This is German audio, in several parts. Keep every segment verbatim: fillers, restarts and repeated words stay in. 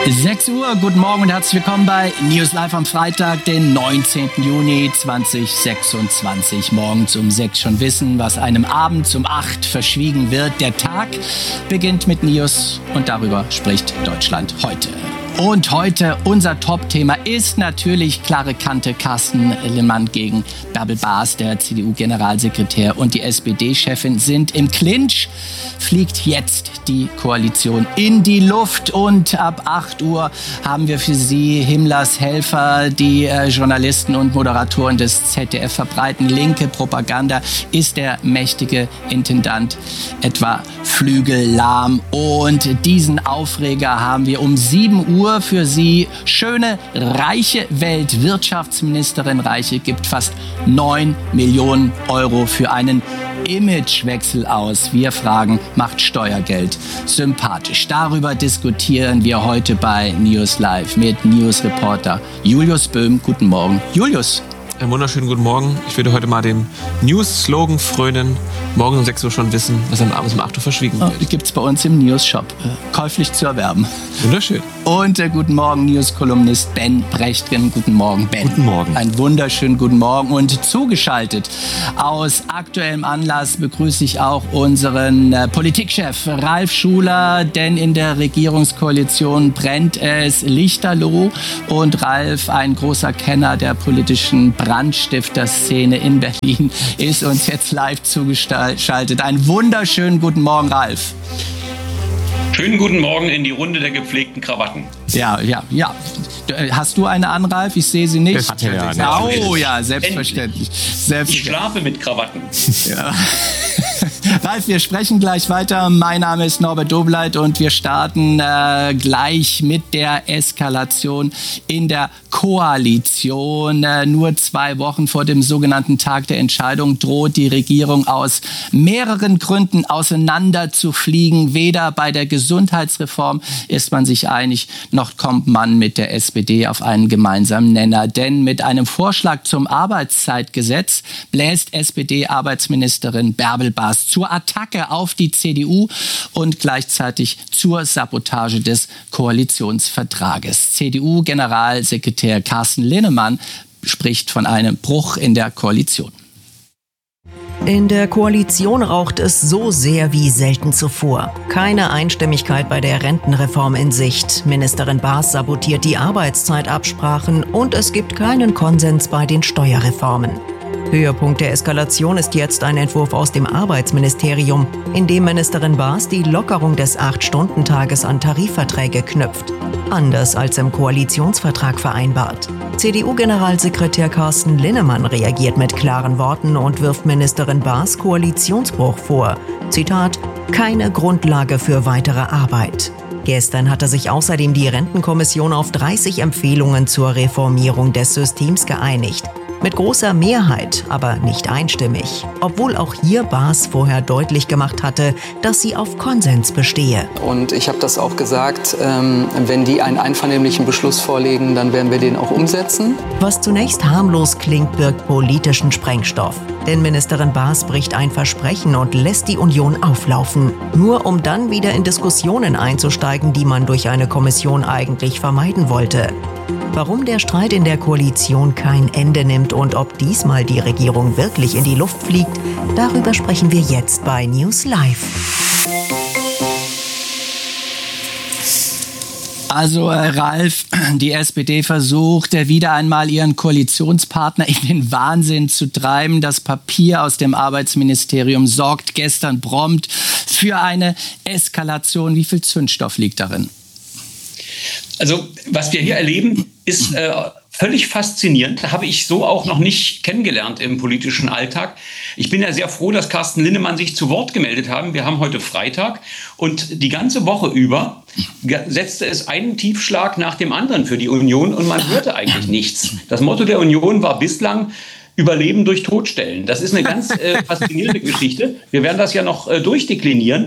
sechs Uhr, guten Morgen und herzlich willkommen bei News Live am Freitag, den neunzehnten Juni zweitausendsechsundzwanzig. Morgens um sechs schon wissen, was einem abends um acht verschwiegen wird. Der Tag beginnt mit News und darüber spricht Deutschland heute. Und heute unser Top-Thema ist natürlich klare Kante. Carsten Linnemann gegen Bärbel Baas, der C D U-Generalsekretär und die S P D-Chefin sind im Clinch. Fliegt jetzt die Koalition in die Luft und ab acht Uhr haben wir für Sie Himmlers Helfer, die äh, Journalisten und Moderatoren des Z D F verbreiten linke Propaganda. Ist der mächtige Intendant etwa flügellahm? Und diesen Aufreger haben wir um sieben Uhr für Sie. Schöne, reiche Weltwirtschaftsministerin Reiche gibt fast neun Millionen Euro für einen Imagewechsel aus. Wir fragen, macht Steuergeld sympathisch? Darüber diskutieren wir heute bei News Live mit News-Reporter Julius Böhm. Guten Morgen, Julius. Einen wunderschönen guten Morgen. Ich würde heute mal dem News-Slogan frönen. Morgen um sechs Uhr schon wissen, was am Abend um acht Uhr verschwiegen wird. Oh, gibt es bei uns im News-Shop. Äh, käuflich zu erwerben. Wunderschön. Und äh, guten Morgen, News-Kolumnist Ben Brechtgen. Guten Morgen, Ben. Guten Morgen. Einen wunderschönen guten Morgen. Und zugeschaltet aus aktuellem Anlass begrüße ich auch unseren äh, Politikchef Ralf Schuler, denn in der Regierungskoalition brennt es lichterloh. Und Ralf, ein großer Kenner der politischen Brandstifter-Szene in Berlin, ist uns jetzt live zugeschaltet. Einen wunderschönen guten Morgen, Ralf. Schönen guten Morgen in die Runde der gepflegten Krawatten. Ja, ja, ja. Hast du eine an, Ralf? Ich sehe sie nicht. Das hat er ja. Oh ja, selbstverständlich. selbstverständlich. Ich schlafe mit Krawatten. Ja. Ralf, wir sprechen gleich weiter. Mein Name ist Norbert Dobleit und wir starten äh, gleich mit der Eskalation in der Koalition. Äh, nur zwei Wochen vor dem sogenannten Tag der Entscheidung droht die Regierung aus mehreren Gründen auseinander zu fliegen. Weder bei der Gesundheitsreform ist man sich einig, noch kommt man mit der S P D auf einen gemeinsamen Nenner. Denn mit einem Vorschlag zum Arbeitszeitgesetz bläst S P D-Arbeitsministerin Bärbel Baas zur Attacke auf die C D U und gleichzeitig zur Sabotage des Koalitionsvertrages. C D U-Generalsekretär Carsten Linnemann spricht von einem Bruch in der Koalition. In der Koalition raucht es so sehr wie selten zuvor. Keine Einstimmigkeit bei der Rentenreform in Sicht. Ministerin Baas sabotiert die Arbeitszeitabsprachen und es gibt keinen Konsens bei den Steuerreformen. Höhepunkt der Eskalation ist jetzt ein Entwurf aus dem Arbeitsministerium, in dem Ministerin Baas die Lockerung des acht-Stunden-Tages an Tarifverträge knüpft. Anders als im Koalitionsvertrag vereinbart. C D U-Generalsekretär Carsten Linnemann reagiert mit klaren Worten und wirft Ministerin Baas Koalitionsbruch vor. Zitat: keine Grundlage für weitere Arbeit. Gestern hatte sich außerdem die Rentenkommission auf dreißig Empfehlungen zur Reformierung des Systems geeinigt. Mit großer Mehrheit, aber nicht einstimmig. Obwohl auch hier Baas vorher deutlich gemacht hatte, dass sie auf Konsens bestehe. Und ich habe das auch gesagt, ähm, wenn die einen einvernehmlichen Beschluss vorlegen, dann werden wir den auch umsetzen. Was zunächst harmlos klingt, birgt politischen Sprengstoff. Denn Ministerin Baas bricht ein Versprechen und lässt die Union auflaufen. Nur um dann wieder in Diskussionen einzusteigen, die man durch eine Kommission eigentlich vermeiden wollte. Warum der Streit in der Koalition kein Ende nimmt und ob diesmal die Regierung wirklich in die Luft fliegt, darüber sprechen wir jetzt bei News Live. Also äh, Ralf, die S P D versucht äh, wieder einmal ihren Koalitionspartner in den Wahnsinn zu treiben. Das Papier aus dem Arbeitsministerium sorgt gestern prompt für eine Eskalation. Wie viel Zündstoff liegt darin? Also was wir hier erleben, ist äh, völlig faszinierend. Habe ich so auch noch nicht kennengelernt im politischen Alltag. Ich bin ja sehr froh, dass Carsten Linnemann sich zu Wort gemeldet haben. Wir haben heute Freitag und die ganze Woche über setzte es einen Tiefschlag nach dem anderen für die Union und man hörte eigentlich nichts. Das Motto der Union war bislang Überleben durch Todstellen. Das ist eine ganz äh, faszinierende Geschichte. Wir werden das ja noch äh, durchdeklinieren.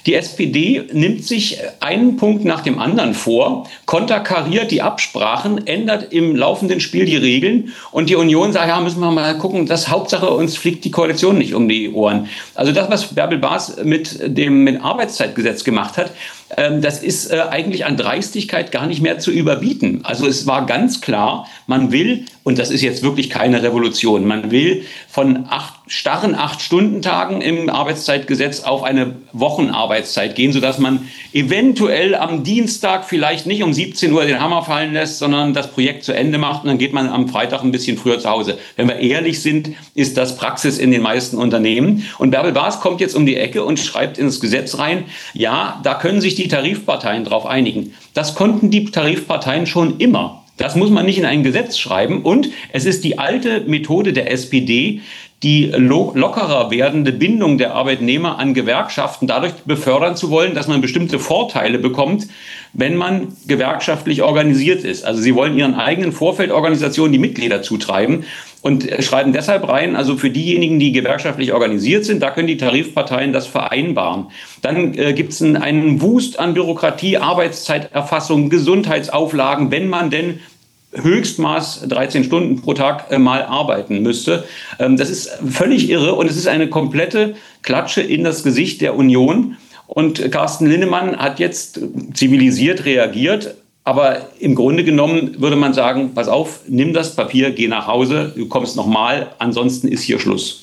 Die S P D nimmt sich einen Punkt nach dem anderen vor, konterkariert die Absprachen, ändert im laufenden Spiel die Regeln und die Union sagt, ja, müssen wir mal gucken, das Hauptsache, uns fliegt die Koalition nicht um die Ohren. Also das, was Bärbel Baas mit dem mit Arbeitszeitgesetz gemacht hat, ähm, das ist äh, eigentlich an Dreistigkeit gar nicht mehr zu überbieten. Also es war ganz klar, man will, und das ist jetzt wirklich keine Revolution, man will von acht, starren Acht-Stunden-Tagen im Arbeitszeitgesetz auf eine Wochenarbeitszeit gehen, sodass man eventuell am Dienstag vielleicht nicht um siebzehn Uhr den Hammer fallen lässt, sondern das Projekt zu Ende macht und dann geht man am Freitag ein bisschen früher zu Hause. Wenn wir ehrlich sind, ist das Praxis in den meisten Unternehmen. Und Bärbel Baas kommt jetzt um die Ecke und schreibt ins Gesetz rein, ja, da können sich die Tarifparteien drauf einigen. Das konnten die Tarifparteien schon immer. Das muss man nicht in ein Gesetz schreiben. Und es ist die alte Methode der S P D, die lo- lockerer werdende Bindung der Arbeitnehmer an Gewerkschaften dadurch befördern zu wollen, dass man bestimmte Vorteile bekommt, wenn man gewerkschaftlich organisiert ist. Also sie wollen ihren eigenen Vorfeldorganisationen die Mitglieder zutreiben und schreiben deshalb rein, also für diejenigen, die gewerkschaftlich organisiert sind, da können die Tarifparteien das vereinbaren. Dann äh, gibt es einen, einen Wust an Bürokratie, Arbeitszeiterfassung, Gesundheitsauflagen, wenn man denn Höchstmaß dreizehn Stunden pro Tag äh, mal arbeiten müsste. Ähm, das ist völlig irre und es ist eine komplette Klatsche in das Gesicht der Union. Und Carsten Linnemann hat jetzt zivilisiert reagiert. Aber im Grunde genommen würde man sagen, pass auf, nimm das Papier, geh nach Hause, du kommst nochmal, ansonsten ist hier Schluss.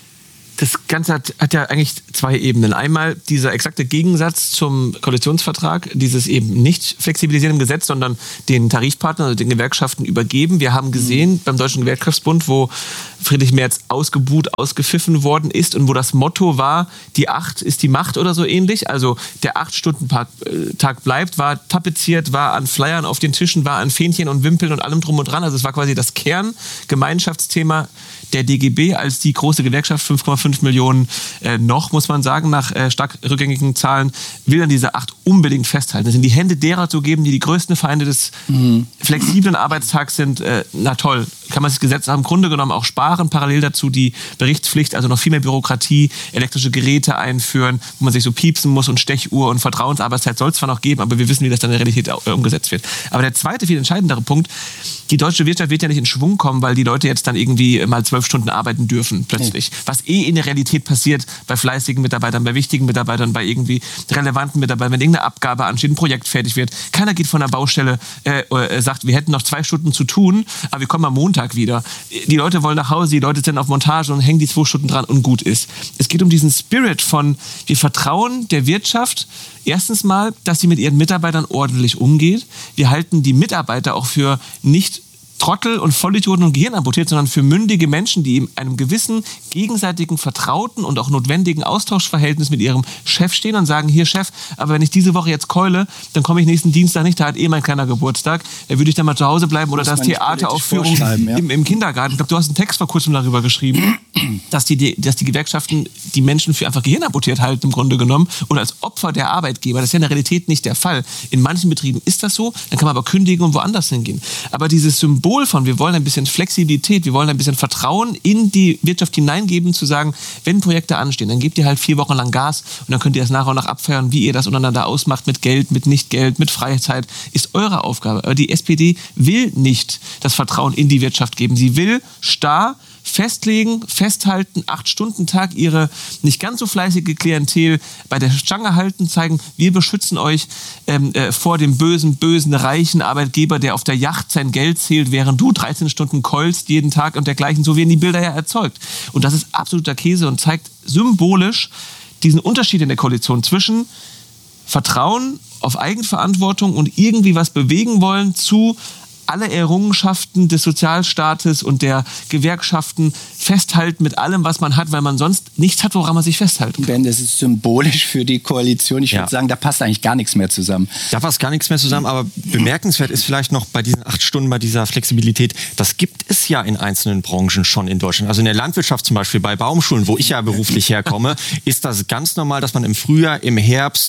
Das Ganze hat, hat ja eigentlich zwei Ebenen. Einmal dieser exakte Gegensatz zum Koalitionsvertrag, dieses eben nicht flexibilisieren im Gesetz, sondern den Tarifpartnern, also den Gewerkschaften übergeben. Wir haben gesehen mhm. beim Deutschen Gewerkschaftsbund, wo Friedrich Merz ausgebuht, ausgepfiffen worden ist und wo das Motto war, die Acht ist die Macht oder so ähnlich. Also der Acht-Stunden-Tag bleibt, war tapeziert, war an Flyern auf den Tischen, war an Fähnchen und Wimpeln und allem drum und dran. Also es war quasi das Kerngemeinschaftsthema der D G B als die große Gewerkschaft, fünf Komma fünf Millionen äh, noch, muss man sagen, nach äh, stark rückgängigen Zahlen, will dann diese Acht unbedingt festhalten. Das sind die Hände derer zu geben, die die größten Feinde des mhm. flexiblen Arbeitstags sind. Äh, na toll, kann man das Gesetz im Grunde genommen auch sparen, parallel dazu die Berichtspflicht, also noch viel mehr Bürokratie, elektrische Geräte einführen, wo man sich so piepsen muss und Stechuhr und Vertrauensarbeitszeit soll es zwar noch geben, aber wir wissen, wie das dann in der Realität äh, umgesetzt wird. Aber der zweite, viel entscheidendere Punkt, die deutsche Wirtschaft wird ja nicht in Schwung kommen, weil die Leute jetzt dann irgendwie mal zwölf Stunden arbeiten dürfen, plötzlich. Mhm. Was eh in der Realität passiert bei fleißigen Mitarbeitern, bei wichtigen Mitarbeitern, bei irgendwie relevanten Mitarbeitern, wenn irgendeine Abgabe ansteht, ein Projekt fertig wird. Keiner geht von der Baustelle, äh, äh, sagt, wir hätten noch zwei Stunden zu tun, aber wir kommen am Montag wieder. Die Leute wollen nach Hause, die Leute sind auf Montage und hängen die zwei Stunden dran und gut ist. Es geht um diesen Spirit von, wir vertrauen der Wirtschaft, erstens mal, dass sie mit ihren Mitarbeitern ordentlich umgeht. Wir halten die Mitarbeiter auch für nicht Trottel und Vollidioten und Gehirnamputiert, sondern für mündige Menschen, die in einem gewissen gegenseitigen, vertrauten und auch notwendigen Austauschverhältnis mit ihrem Chef stehen und sagen, hier Chef, aber wenn ich diese Woche jetzt keule, dann komme ich nächsten Dienstag nicht, da hat eh mein kleiner Geburtstag, da würde ich dann mal zu Hause bleiben oder das Theateraufführung ja. im, im Kindergarten. Ich glaube, du hast einen Text vor kurzem darüber geschrieben, dass die, dass die Gewerkschaften die Menschen für einfach gehirnamputiert halten im Grunde genommen und als Opfer der Arbeitgeber. Das ist ja in der Realität nicht der Fall. In manchen Betrieben ist das so, dann kann man aber kündigen und woanders hingehen. Aber dieses Symbol von, wir wollen ein bisschen Flexibilität, wir wollen ein bisschen Vertrauen in die Wirtschaft hineingeben, zu sagen, wenn Projekte anstehen, dann gebt ihr halt vier Wochen lang Gas und dann könnt ihr das nach und nach abfeiern, wie ihr das untereinander ausmacht, mit Geld, mit Nichtgeld, mit Freizeit, ist eure Aufgabe. Aber die S P D will nicht das Vertrauen in die Wirtschaft geben. Sie will starr festlegen, festhalten, Acht-Stunden-Tag ihre nicht ganz so fleißige Klientel bei der Stange halten, zeigen, wir beschützen euch ähm, äh, vor dem bösen, bösen, reichen Arbeitgeber, der auf der Yacht sein Geld zählt, während du dreizehn Stunden keulst jeden Tag und dergleichen. So werden die Bilder ja erzeugt. Und das ist absoluter Käse und zeigt symbolisch diesen Unterschied in der Koalition zwischen Vertrauen auf Eigenverantwortung und irgendwie was bewegen wollen zu alle Errungenschaften des Sozialstaates und der Gewerkschaften festhalten mit allem, was man hat, weil man sonst nichts hat, woran man sich festhalten kann. Ben, das ist symbolisch für die Koalition. Ich ja. würde sagen, da passt eigentlich gar nichts mehr zusammen. Da passt gar nichts mehr zusammen, aber bemerkenswert ist vielleicht noch bei diesen acht Stunden, bei dieser Flexibilität, das gibt es ja in einzelnen Branchen schon in Deutschland. Also in der Landwirtschaft zum Beispiel, bei Baumschulen, wo ich ja beruflich herkomme, ist das ganz normal, dass man im Frühjahr, im Herbst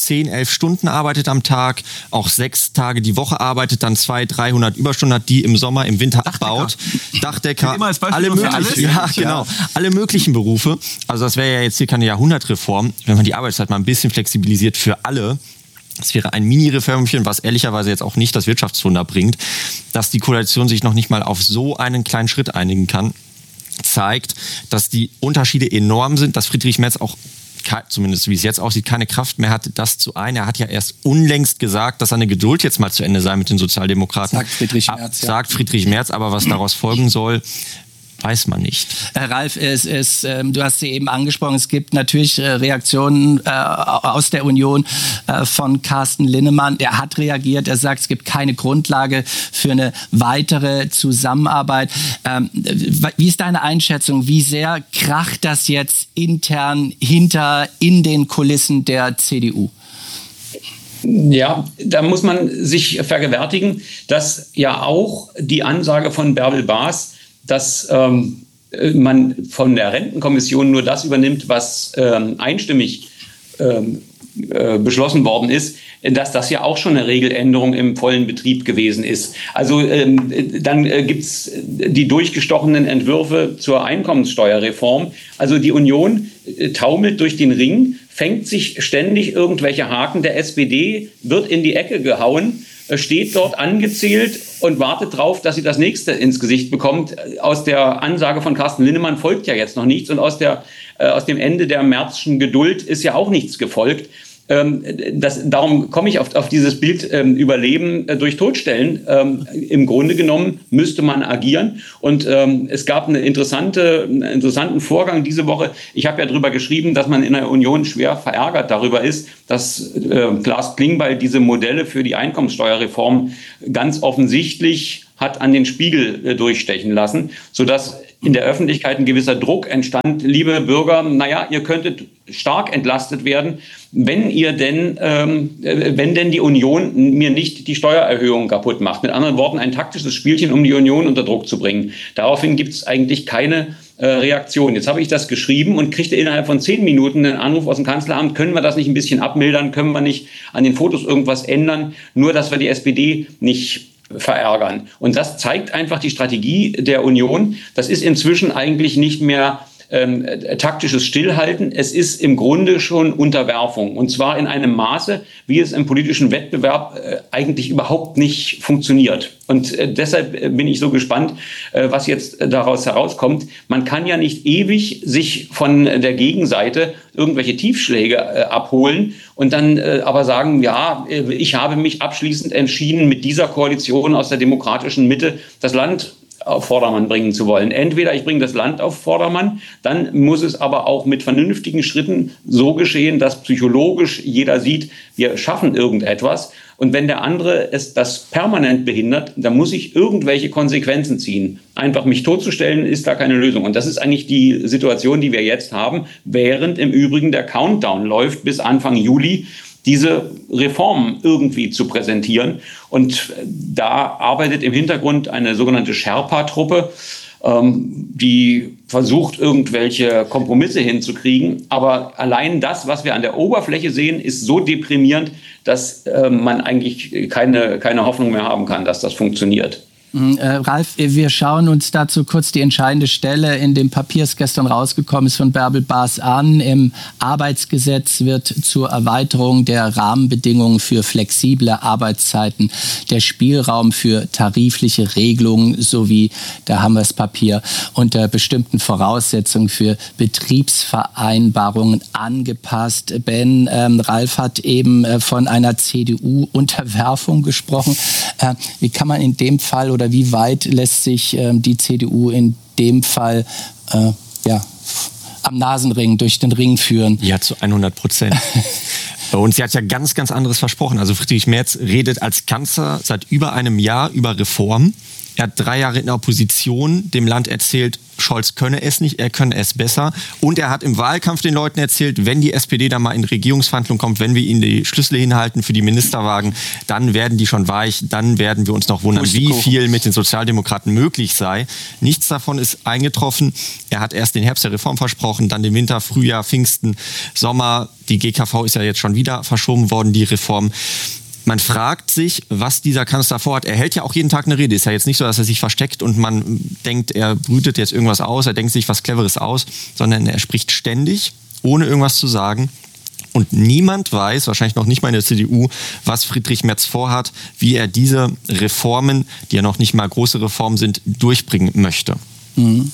zehn, elf Stunden arbeitet am Tag, auch sechs Tage die Woche arbeitet, dann zwei, dreihundert Überstunden hat, die im Sommer, im Winter abbaut. Dachdecker, immer als Beispiel alle für möglichen, alles. ja, genau, alle möglichen Berufe. Also das wäre ja jetzt hier keine Jahrhundertreform, wenn man die Arbeitszeit mal ein bisschen flexibilisiert für alle. Das wäre ein Mini-Reformchen, was ehrlicherweise jetzt auch nicht das Wirtschaftswunder bringt, dass die Koalition sich noch nicht mal auf so einen kleinen Schritt einigen kann, zeigt, dass die Unterschiede enorm sind, dass Friedrich Merz auch, zumindest wie es jetzt aussieht, keine Kraft mehr hat, das zu ein. Er hat ja erst unlängst gesagt, dass seine Geduld jetzt mal zu Ende sei mit den Sozialdemokraten. Sagt Friedrich Merz, ja. Sagt Friedrich Merz, aber was daraus folgen soll, weiß man nicht. Herr Ralf, es ist, ähm, du hast sie eben angesprochen, es gibt natürlich äh, Reaktionen äh, aus der Union äh, von Carsten Linnemann. Der hat reagiert, er sagt, es gibt keine Grundlage für eine weitere Zusammenarbeit. Ähm, wie ist deine Einschätzung? Wie sehr kracht das jetzt intern hinter, in den Kulissen der C D U? Ja, da muss man sich vergewärtigen, dass ja auch die Ansage von Bärbel Baas, dass ähm, man von der Rentenkommission nur das übernimmt, was ähm, einstimmig ähm, äh, beschlossen worden ist, dass das ja auch schon eine Regeländerung im vollen Betrieb gewesen ist. Also ähm, dann äh, gibt es die durchgestochenen Entwürfe zur Einkommenssteuerreform. Also die Union äh, taumelt durch den Ring, fängt sich ständig irgendwelche Haken. Der S P D wird in die Ecke gehauen, steht dort angezählt und wartet darauf, dass sie das nächste ins Gesicht bekommt. Aus der Ansage von Carsten Linnemann folgt ja jetzt noch nichts und aus, der, äh, aus dem Ende der Märzschen Geduld ist ja auch nichts gefolgt. Ähm, das, darum komme ich auf, auf dieses Bild ähm, Überleben äh, durch Todstellen. Ähm, Im Grunde genommen müsste man agieren. Und ähm, es gab eine interessante, einen interessanten Vorgang diese Woche. Ich habe ja darüber geschrieben, dass man in der Union schwer verärgert darüber ist, dass äh, Klaas Klingbeil diese Modelle für die Einkommenssteuerreform ganz offensichtlich hat an den Spiegel äh, durchstechen lassen, sodass in der Öffentlichkeit ein gewisser Druck entstand. Liebe Bürger, naja, ihr könntet stark entlastet werden, wenn ihr denn, ähm, wenn denn die Union mir nicht die Steuererhöhung kaputt macht. Mit anderen Worten, ein taktisches Spielchen, um die Union unter Druck zu bringen. Daraufhin gibt es eigentlich keine äh, Reaktion. Jetzt habe ich das geschrieben und kriegte innerhalb von zehn Minuten einen Anruf aus dem Kanzleramt. Können wir das nicht ein bisschen abmildern? Können wir nicht an den Fotos irgendwas ändern? Nur, dass wir die S P D nicht verärgern. Und das zeigt einfach die Strategie der Union. Das ist inzwischen eigentlich nicht mehr ähm, taktisches Stillhalten. Es ist im Grunde schon Unterwerfung. Und zwar in einem Maße, wie es im politischen Wettbewerb äh, eigentlich überhaupt nicht funktioniert. Und äh, deshalb bin ich so gespannt, äh, was jetzt daraus herauskommt. Man kann ja nicht ewig sich von der Gegenseite irgendwelche Tiefschläge äh, abholen und dann äh, aber sagen, ja, äh, ich habe mich abschließend entschieden, mit dieser Koalition aus der demokratischen Mitte das Land auf Vordermann bringen zu wollen. Entweder ich bringe das Land auf Vordermann, dann muss es aber auch mit vernünftigen Schritten so geschehen, dass psychologisch jeder sieht, wir schaffen irgendetwas. Und wenn der andere es das permanent behindert, dann muss ich irgendwelche Konsequenzen ziehen. Einfach mich totzustellen, ist da keine Lösung. Und das ist eigentlich die Situation, die wir jetzt haben, während im Übrigen der Countdown läuft bis Anfang Juli, diese Reformen irgendwie zu präsentieren. Und da arbeitet im Hintergrund eine sogenannte Sherpa-Truppe, ähm, die versucht, irgendwelche Kompromisse hinzukriegen. Aber allein das, was wir an der Oberfläche sehen, ist so deprimierend, dass äh, man eigentlich keine, keine Hoffnung mehr haben kann, dass das funktioniert. Äh, Ralf, wir schauen uns dazu kurz die entscheidende Stelle in dem Papier, das gestern rausgekommen ist, von Bärbel Baas an. Im Arbeitsgesetz wird zur Erweiterung der Rahmenbedingungen für flexible Arbeitszeiten der Spielraum für tarifliche Regelungen sowie, da haben wir das Papier, unter bestimmten Voraussetzungen für Betriebsvereinbarungen angepasst. Ben, ähm, Ralf hat eben äh, von einer C D U-Unterwerfung gesprochen. Äh, wie kann man in dem Fall oder wie weit lässt sich ähm, die C D U in dem Fall äh, ja, am Nasenring, durch den Ring führen? Ja, zu hundert Prozent. Und sie hat ja ganz, ganz anderes versprochen. Also Friedrich Merz redet als Kanzler seit über einem Jahr über Reform. Er hat drei Jahre in der Opposition dem Land erzählt, Scholz könne es nicht, er könne es besser. Und er hat im Wahlkampf den Leuten erzählt, wenn die S P D da mal in Regierungsverhandlungen kommt, wenn wir ihnen die Schlüssel hinhalten für die Ministerwagen, dann werden die schon weich, dann werden wir uns noch wundern, wie viel mit den Sozialdemokraten möglich sei. Nichts davon ist eingetroffen. Er hat erst den Herbst der Reform versprochen, dann den Winter, Frühjahr, Pfingsten, Sommer. Die G K V ist ja jetzt schon wieder verschoben worden, die Reform. Man fragt sich, was dieser Kanzler vorhat. Er hält ja auch jeden Tag eine Rede. Ist ja jetzt nicht so, dass er sich versteckt und man denkt, er brütet jetzt irgendwas aus, er denkt sich was Cleveres aus, sondern er spricht ständig, ohne irgendwas zu sagen. Und niemand weiß, wahrscheinlich noch nicht mal in der C D U, was Friedrich Merz vorhat, wie er diese Reformen, die ja noch nicht mal große Reformen sind, durchbringen möchte. Mhm.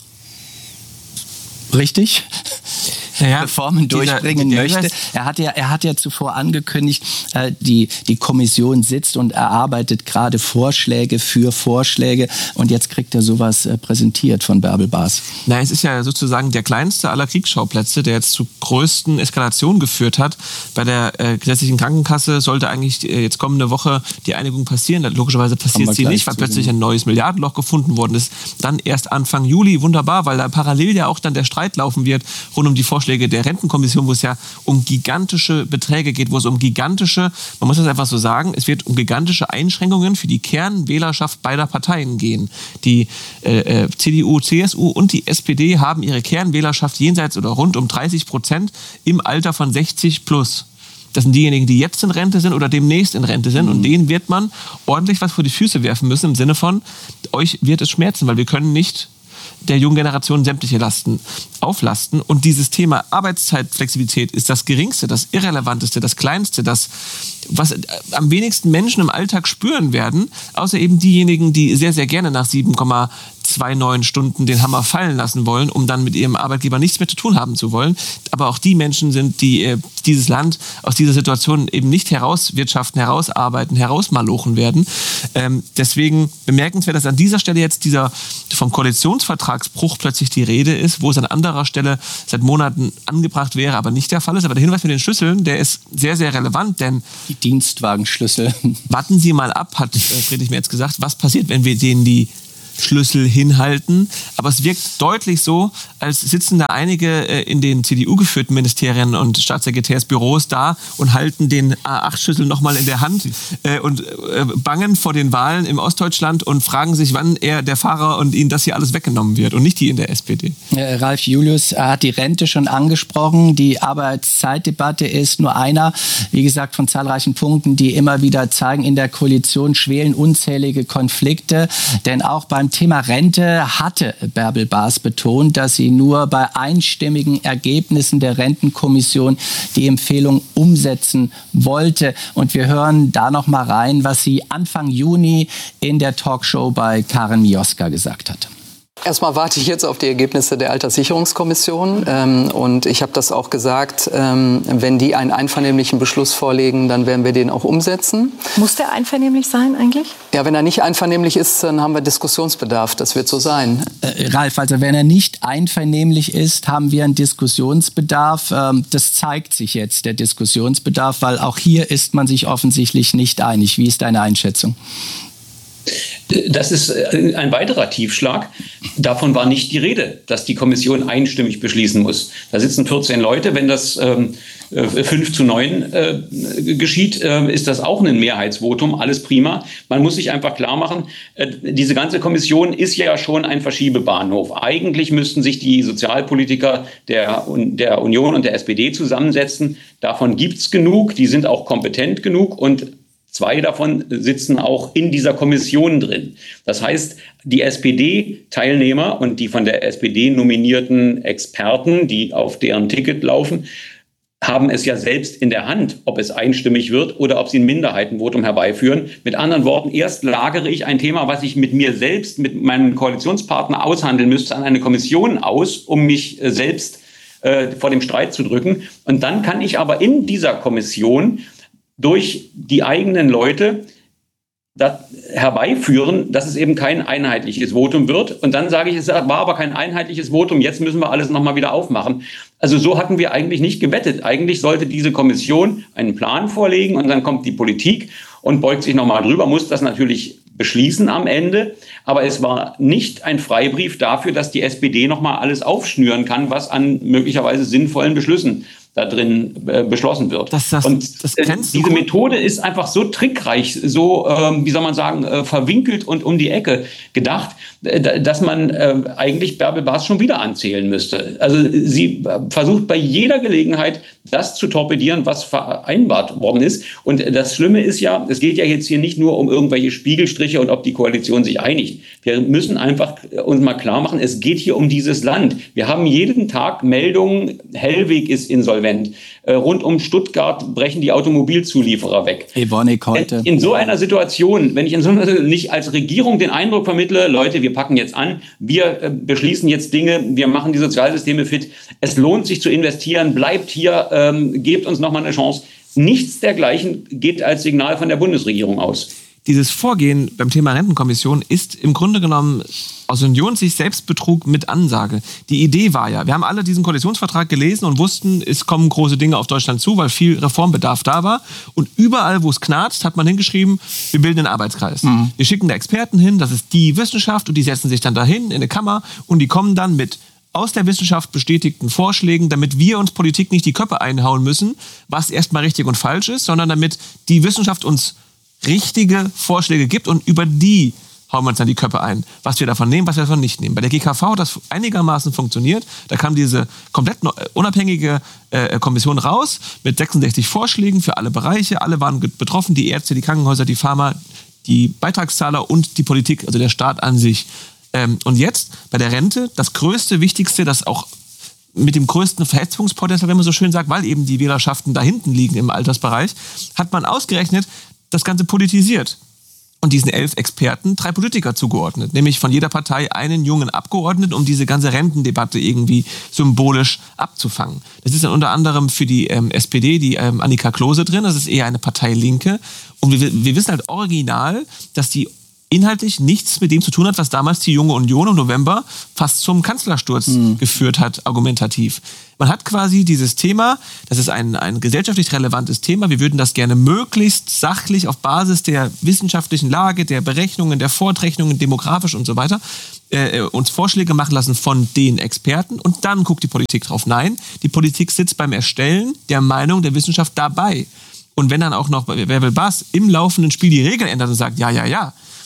Richtig? Naja, Reformen durchbringen dieser, möchte. Er hat ja, er hat ja zuvor angekündigt, äh, die, die Kommission sitzt und erarbeitet gerade Vorschläge für Vorschläge und jetzt kriegt er sowas äh, präsentiert von Bärbel Baas. Na, es ist ja sozusagen der kleinste aller Kriegsschauplätze, der jetzt zu größten Eskalationen geführt hat. Bei der äh, gesetzlichen Krankenkasse sollte eigentlich äh, jetzt kommende Woche die Einigung passieren. Logischerweise passiert sie nicht, weil plötzlich ein neues Milliardenloch gefunden worden ist. Dann erst Anfang Juli, wunderbar, weil da parallel ja auch dann der Streit laufen wird rund um die Vorschläge der Rentenkommission, wo es ja um gigantische Beträge geht, wo es um gigantische, man muss das einfach so sagen, es wird um gigantische Einschränkungen für die Kernwählerschaft beider Parteien gehen. Die äh, C D U, C S U und die S P D haben ihre Kernwählerschaft jenseits oder rund um dreißig Prozent im Alter von sechzig plus. Das sind diejenigen, die jetzt in Rente sind oder demnächst in Rente sind. Und denen wird man ordentlich was vor die Füße werfen müssen, im Sinne von, euch wird es schmerzen, weil wir können nicht der jungen Generation sämtliche Lasten auflasten. Und dieses Thema Arbeitszeitflexibilität ist das geringste, das irrelevanteste, das kleinste, das, was am wenigsten Menschen im Alltag spüren werden, außer eben diejenigen, die sehr, sehr gerne nach sieben Komma neunundzwanzig Stunden den Hammer fallen lassen wollen, um dann mit ihrem Arbeitgeber nichts mehr zu tun haben zu wollen. Aber auch die Menschen sind, die äh, dieses Land aus dieser Situation eben nicht herauswirtschaften, herausarbeiten, herausmalochen werden. Ähm, deswegen bemerkenswert, dass an dieser Stelle jetzt dieser vom Koalitionsvertragsbruch plötzlich die Rede ist, wo es an anderer Stelle seit Monaten angebracht wäre, aber nicht der Fall ist. Aber der Hinweis mit den Schlüsseln, der ist sehr, sehr relevant, denn die Dienstwagenschlüssel. Warten Sie mal ab, hat äh, Friedrich Merz gesagt, was passiert, wenn wir denen die Schlüssel hinhalten. Aber es wirkt deutlich so, als sitzen da einige äh, in den C D U-geführten Ministerien und Staatssekretärsbüros da und halten den A acht Schlüssel nochmal in der Hand äh, und äh, bangen vor den Wahlen im Ostdeutschland und fragen sich, wann er der Fahrer und ihnen das hier alles weggenommen wird und nicht die in der S P D. Äh, Ralf Julius hat die Rente schon angesprochen. Die Arbeitszeitdebatte ist nur einer, wie gesagt, von zahlreichen Punkten, die immer wieder zeigen, in der Koalition schwelen unzählige Konflikte. Denn auch beim Thema Rente hatte Bärbel Baas betont, dass sie nur bei einstimmigen Ergebnissen der Rentenkommission die Empfehlung umsetzen wollte. Und wir hören da noch mal rein, was sie Anfang Juni in der Talkshow bei Karin Mioska gesagt hat. Erstmal warte ich jetzt auf die Ergebnisse der Alterssicherungskommission ähm, und ich habe das auch gesagt, ähm, wenn die einen einvernehmlichen Beschluss vorlegen, dann werden wir den auch umsetzen. Muss der einvernehmlich sein eigentlich? Ja, wenn er nicht einvernehmlich ist, dann haben wir Diskussionsbedarf, das wird so sein. Äh, Ralf, also wenn er nicht einvernehmlich ist, haben wir einen Diskussionsbedarf. Ähm, das zeigt sich jetzt, der Diskussionsbedarf, weil auch hier ist man sich offensichtlich nicht einig. Wie ist deine Einschätzung? Das ist ein weiterer Tiefschlag. Davon war nicht die Rede, dass die Kommission einstimmig beschließen muss. Da sitzen vierzehn Leute. Wenn das ähm, fünf zu neun äh, geschieht, äh, ist das auch ein Mehrheitsvotum. Alles prima. Man muss sich einfach klar machen, äh, diese ganze Kommission ist ja schon ein Verschiebebahnhof. Eigentlich müssten sich die Sozialpolitiker der, der Union und der S P D zusammensetzen. Davon gibt's genug. Die sind auch kompetent genug und zwei davon sitzen auch in dieser Kommission drin. Das heißt, die S P D-Teilnehmer und die von der S P D nominierten Experten, die auf deren Ticket laufen, haben es ja selbst in der Hand, ob es einstimmig wird oder ob sie ein Minderheitenvotum herbeiführen. Mit anderen Worten, erst lagere ich ein Thema, was ich mit mir selbst, mit meinem Koalitionspartner aushandeln müsste, an eine Kommission aus, um mich selbst äh, vor dem Streit zu drücken. Und dann kann ich aber in dieser Kommission durch die eigenen Leute das herbeiführen, dass es eben kein einheitliches Votum wird. Und dann sage ich, es war aber kein einheitliches Votum, jetzt müssen wir alles nochmal wieder aufmachen. Also so hatten wir eigentlich nicht gewettet. Eigentlich sollte diese Kommission einen Plan vorlegen und dann kommt die Politik und beugt sich nochmal drüber, muss das natürlich beschließen am Ende. Aber es war nicht ein Freibrief dafür, dass die S P D nochmal alles aufschnüren kann, was an möglicherweise sinnvollen Beschlüssen da drin äh, beschlossen wird. Das, das, und das äh, diese Methode ist einfach so trickreich, so, ähm, wie soll man sagen, äh, verwinkelt und um die Ecke gedacht, äh, dass man äh, eigentlich Bärbel Baas schon wieder anzählen müsste. Also sie äh, versucht bei jeder Gelegenheit, das zu torpedieren, was vereinbart worden ist. Und das Schlimme ist ja, es geht ja jetzt hier nicht nur um irgendwelche Spiegelstriche und ob die Koalition sich einigt. Wir müssen einfach uns mal klar machen, es geht hier um dieses Land. Wir haben jeden Tag Meldungen, Hellweg ist insolvent. Äh, rund um Stuttgart brechen die Automobilzulieferer weg. Evonik heute. In so einer Situation, wenn ich in so einer nicht als Regierung den Eindruck vermittle, Leute, wir packen jetzt an, wir äh, beschließen jetzt Dinge, wir machen die Sozialsysteme fit, es lohnt sich zu investieren, bleibt hier, ähm, gebt uns nochmal eine Chance. Nichts dergleichen geht als Signal von der Bundesregierung aus. Dieses Vorgehen beim Thema Rentenkommission ist im Grunde genommen aus Unionssicht Selbstbetrug mit Ansage. Die Idee war ja, wir haben alle diesen Koalitionsvertrag gelesen und wussten, es kommen große Dinge auf Deutschland zu, weil viel Reformbedarf da war. Und überall, wo es knarzt, hat man hingeschrieben, wir bilden einen Arbeitskreis. Mhm. Wir schicken da Experten hin, das ist die Wissenschaft, und die setzen sich dann dahin in eine Kammer und die kommen dann mit aus der Wissenschaft bestätigten Vorschlägen, damit wir uns Politik nicht die Köpfe einhauen müssen, was erstmal richtig und falsch ist, sondern damit die Wissenschaft uns richtige Vorschläge gibt und über die hauen wir uns dann die Köpfe ein, was wir davon nehmen, was wir davon nicht nehmen. Bei der G K V hat das einigermaßen funktioniert. Da kam diese komplett unabhängige äh, Kommission raus mit sechsundsechzig Vorschlägen für alle Bereiche. Alle waren betroffen, die Ärzte, die Krankenhäuser, die Pharma, die Beitragszahler und die Politik, also der Staat an sich. Ähm, und jetzt bei der Rente, das größte, wichtigste, das auch mit dem größten Verhetzungspotenzial, wenn man so schön sagt, weil eben die Wählerschaften da hinten liegen im Altersbereich, hat man ausgerechnet, das Ganze politisiert. Und diesen elf Experten drei Politiker zugeordnet, nämlich von jeder Partei einen jungen Abgeordneten, um diese ganze Rentendebatte irgendwie symbolisch abzufangen. Das ist dann unter anderem für die ähm, S P D die ähm, Annika Klose drin, das ist eher eine Partei Linke. Und wir, wir wissen halt original, dass die inhaltlich nichts mit dem zu tun hat, was damals die Junge Union im November fast zum Kanzlersturz mhm. geführt hat, argumentativ. Man hat quasi dieses Thema, das ist ein, ein gesellschaftlich relevantes Thema, wir würden das gerne möglichst sachlich auf Basis der wissenschaftlichen Lage, der Berechnungen, der Fortrechnungen, demografisch und so weiter, äh, uns Vorschläge machen lassen von den Experten und dann guckt die Politik drauf. Nein, die Politik sitzt beim Erstellen der Meinung der Wissenschaft dabei. Und wenn dann auch noch Bärbel Baas im laufenden Spiel die Regeln ändert und sagt, ja, ja, ja,